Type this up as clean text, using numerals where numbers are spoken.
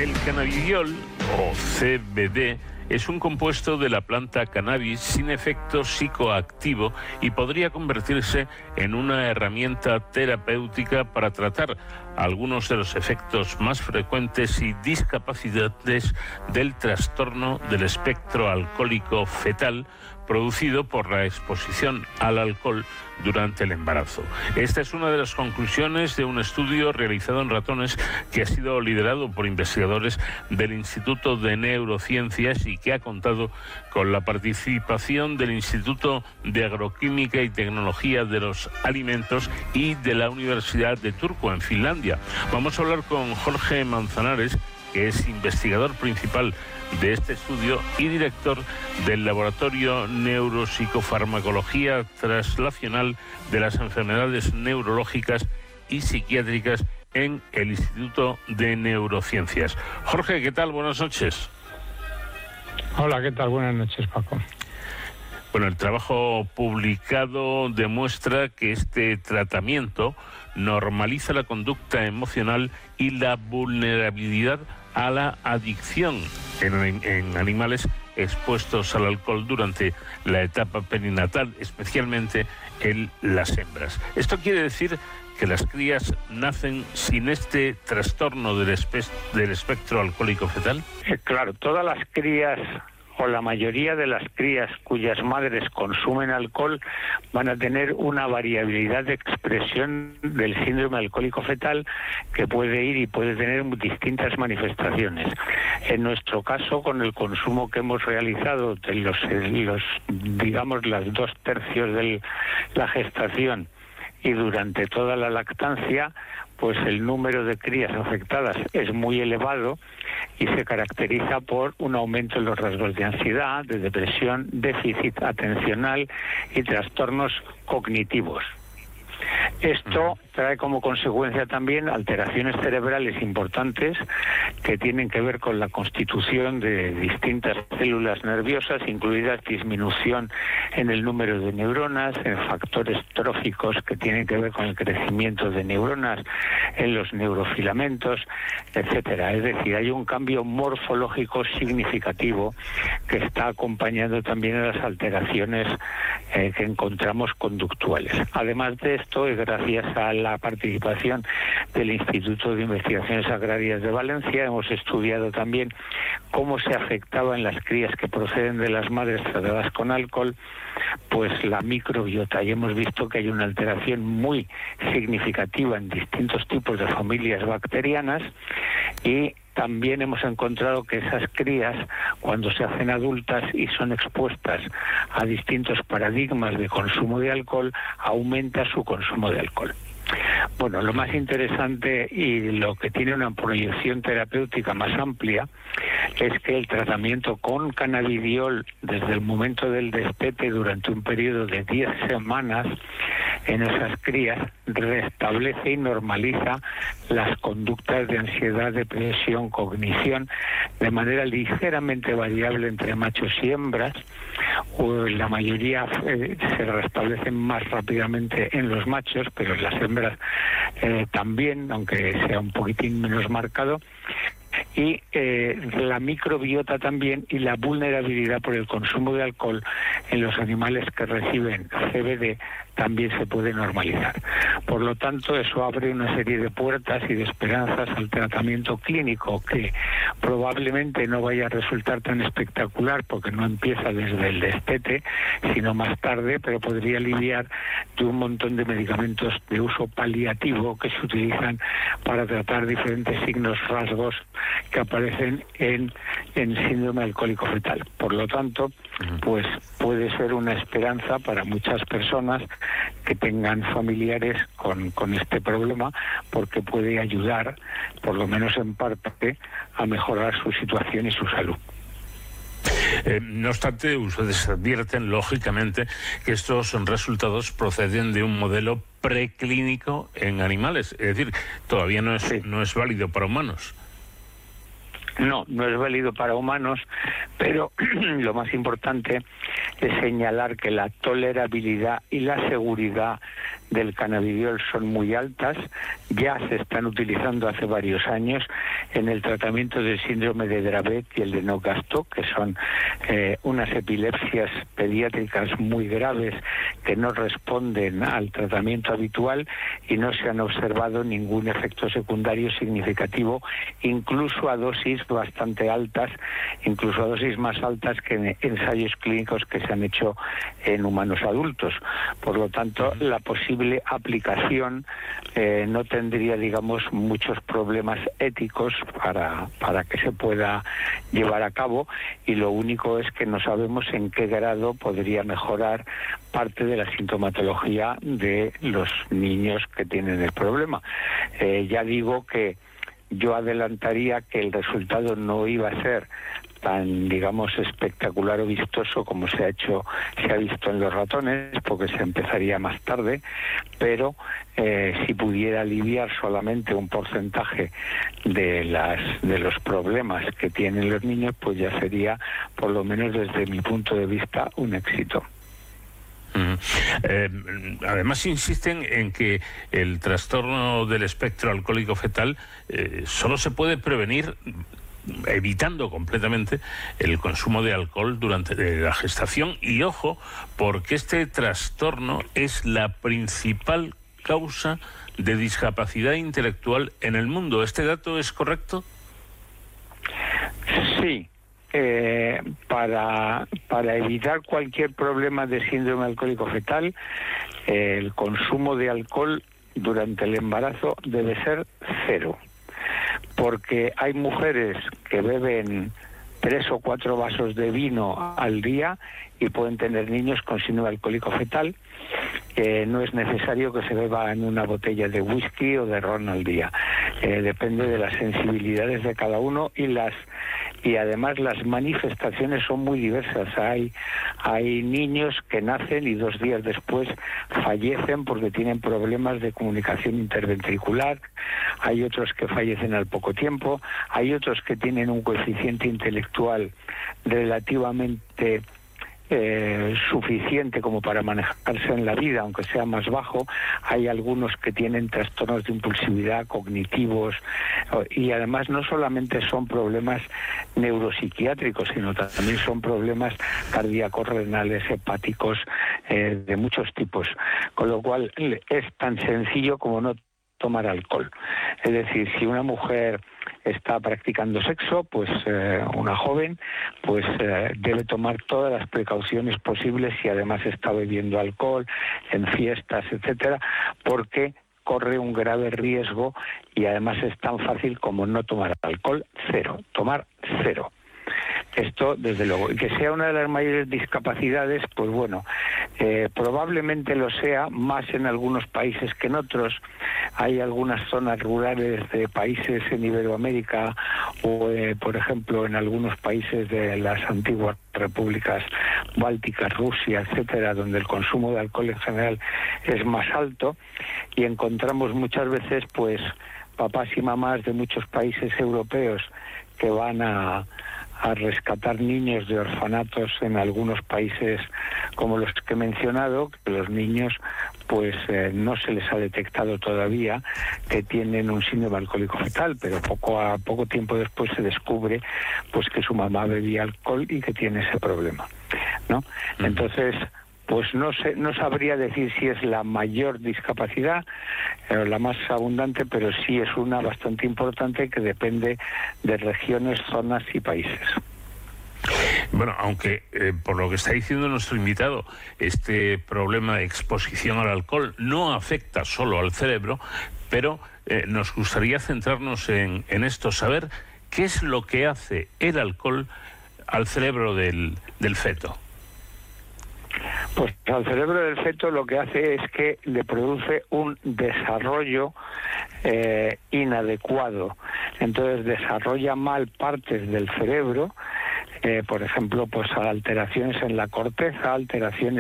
El cannabidiol, o CBD, es un compuesto de la planta cannabis sin efecto psicoactivo y podría convertirse en una herramienta terapéutica para tratar algunos de los efectos más frecuentes y discapacitantes del trastorno del espectro alcohólico fetal producido por la exposición al alcohol durante el embarazo. Esta es una de las conclusiones de un estudio realizado en ratones que ha sido liderado por investigadores del Instituto de Neurociencias y que ha contado con la participación del Instituto de Agroquímica y Tecnología de los Alimentos y de la Universidad de Turku, en Finlandia. Vamos a hablar con Jorge Manzanares, que es investigador principal de este estudio y director del Laboratorio Neuropsicofarmacología Translacional de las Enfermedades Neurológicas y Psiquiátricas en el Instituto de Neurociencias. Jorge, ¿qué tal? Buenas noches. Hola, ¿qué tal? Buenas noches, Paco. Bueno, el trabajo publicado demuestra que este tratamiento normaliza la conducta emocional y la vulnerabilidad a la adicción en animales expuestos al alcohol durante la etapa perinatal, especialmente en las hembras. Esto quiere decir que las crías nacen sin este trastorno del espectro alcohólico fetal. Claro, todas las crías o la mayoría de las crías cuyas madres consumen alcohol van a tener una variabilidad de expresión del síndrome alcohólico fetal que puede ir y puede tener distintas manifestaciones. En nuestro caso, con el consumo que hemos realizado de los digamos, las 2/3 de la gestación y durante toda la lactancia, pues el número de crías afectadas es muy elevado y se caracteriza por un aumento en los rasgos de ansiedad, de depresión, déficit atencional y trastornos cognitivos. Esto trae como consecuencia también alteraciones cerebrales importantes que tienen que ver con la constitución de distintas células nerviosas, incluidas disminución en el número de neuronas, en factores tróficos que tienen que ver con el crecimiento de neuronas, en los neurofilamentos, etcétera. Es decir, hay un cambio morfológico significativo que está acompañando también a las alteraciones que encontramos conductuales. Además de esto, y gracias a la participación del Instituto de Investigaciones Agrarias de Valencia, hemos estudiado también cómo se afectaba en las crías que proceden de las madres tratadas con alcohol, pues la microbiota, y hemos visto que hay una alteración muy significativa en distintos tipos de familias bacterianas, y también hemos encontrado que esas crías, cuando se hacen adultas y son expuestas a distintos paradigmas de consumo de alcohol, aumenta su consumo de alcohol. Bueno, lo más interesante y lo que tiene una proyección terapéutica más amplia es que el tratamiento con cannabidiol desde el momento del destete durante un periodo de 10 semanas en esas crías restablece y normaliza las conductas de ansiedad, depresión, cognición de manera ligeramente variable entre machos y hembras. La mayoría se restablecen más rápidamente en los machos, pero en las hembras también, aunque sea un poquitín menos marcado. Y la microbiota también y la vulnerabilidad por el consumo de alcohol en los animales que reciben CBD también se puede normalizar. Por lo tanto, eso abre una serie de puertas y de esperanzas al tratamiento clínico que probablemente no vaya a resultar tan espectacular porque no empieza desde el destete, sino más tarde, pero podría aliviar de un montón de medicamentos de uso paliativo que se utilizan para tratar diferentes signos, rasgos que aparecen en síndrome alcohólico fetal. Por lo tanto, pues puede ser una esperanza para muchas personas que tengan familiares con este problema, porque puede ayudar, por lo menos en parte, a mejorar su situación y su salud. No obstante, ustedes advierten, lógicamente, que estos resultados proceden de un modelo preclínico en animales, es decir, todavía no es válido para humanos. No es válido para humanos, pero lo más importante es señalar que la tolerabilidad y la seguridad del cannabidiol son muy altas, ya se están utilizando hace varios años en el tratamiento del síndrome de Dravet y el de Lennox-Gastaut, que son unas epilepsias pediátricas muy graves que no responden al tratamiento habitual y no se han observado ningún efecto secundario significativo, incluso a dosis bastante altas, incluso a dosis más altas que en ensayos clínicos que se han hecho en humanos adultos. Por lo tanto, la posible aplicación no tendría, digamos, muchos problemas éticos para que se pueda llevar a cabo, y lo único es que no sabemos en qué grado podría mejorar parte de la sintomatología de los niños que tienen el problema. Ya digo que yo adelantaría que el resultado no iba a ser tan, digamos, espectacular o vistoso como se ha visto en los ratones, porque se empezaría más tarde, pero si pudiera aliviar solamente un porcentaje de los problemas que tienen los niños, pues ya sería, por lo menos desde mi punto de vista, un éxito. Además insisten en que el trastorno del espectro alcohólico fetal solo se puede prevenir evitando completamente el consumo de alcohol durante la gestación, y ojo, porque este trastorno es la principal causa de discapacidad intelectual en el mundo. ¿Este dato es correcto? Sí. Para evitar cualquier problema de síndrome alcohólico fetal, el consumo de alcohol durante el embarazo debe ser 0, porque hay mujeres que beben 3 o 4 vasos de vino al día y pueden tener niños con síndrome alcohólico fetal. No es necesario que se beba en una botella de whisky o de ron al día. Depende de las sensibilidades de cada uno, y además las manifestaciones son muy diversas. Hay niños que nacen y 2 días después fallecen porque tienen problemas de comunicación interventricular, hay otros que fallecen al poco tiempo, hay otros que tienen un coeficiente intelectual relativamente suficiente como para manejarse en la vida, aunque sea más bajo. Hay algunos que tienen trastornos de impulsividad cognitivos, y además no solamente son problemas neuropsiquiátricos, sino también son problemas cardíacos, renales, hepáticos, de muchos tipos, con lo cual es tan sencillo como no tomar alcohol. Es decir, si una mujer está practicando sexo, pues una joven, pues debe tomar todas las precauciones posibles si además está bebiendo alcohol en fiestas, etcétera, porque corre un grave riesgo, y además es tan fácil como no tomar alcohol. 0, tomar 0. Esto, desde luego, y que sea una de las mayores discapacidades, pues bueno, probablemente lo sea más en algunos países que en otros. Hay algunas zonas rurales de países en Iberoamérica o, por ejemplo, en algunos países de las antiguas repúblicas bálticas, Rusia, etcétera, donde el consumo de alcohol en general es más alto, y encontramos muchas veces, pues, papás y mamás de muchos países europeos que van a rescatar niños de orfanatos en algunos países como los que he mencionado, que los niños pues no se les ha detectado todavía que tienen un síndrome alcohólico fetal, pero poco tiempo después se descubre pues que su mamá bebía alcohol y que tiene ese problema, ¿no? Entonces, pues no sabría decir si es la mayor discapacidad, la más abundante, pero sí es una bastante importante que depende de regiones, zonas y países. Bueno, aunque por lo que está diciendo nuestro invitado, este problema de exposición al alcohol no afecta solo al cerebro, pero nos gustaría centrarnos en esto, saber qué es lo que hace el alcohol al cerebro del feto. Pues al cerebro del feto lo que hace es que le produce un desarrollo inadecuado. Entonces desarrolla mal partes del cerebro, por ejemplo, pues alteraciones en la corteza, alteraciones